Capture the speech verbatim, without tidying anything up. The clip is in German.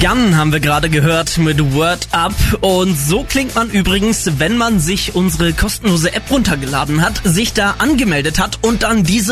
Jan haben wir gerade gehört mit Word Up, und so klingt man übrigens, wenn man sich unsere kostenlose App runtergeladen hat, sich da angemeldet hat und dann diese